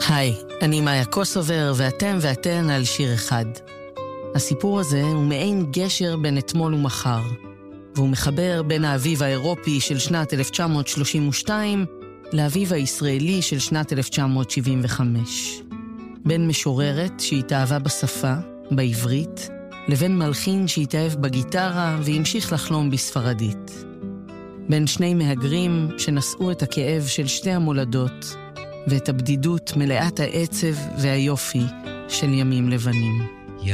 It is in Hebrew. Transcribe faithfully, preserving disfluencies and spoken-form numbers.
היי, אני מאיה קוסובר, ואתם ואתן על שיר אחד. הסיפור הזה הוא מעין גשר בין אתמול ומחר, והוא מחבר בין האביב האירופי של שנת אלף תשע מאות שלושים ושתיים לאביב הישראלי של שנת אלף תשע מאות שבעים וחמש. בין משוררת שהתאהבה בשפה, בעברית, לבין מלחין שהתאהב בגיטרה והמשיך לחלום בספרדית. בין שני מהגרים שנשאו את הכאב של שתי המולדות, ואת הבדידות מלאת העצב והיופי של ימים לבנים.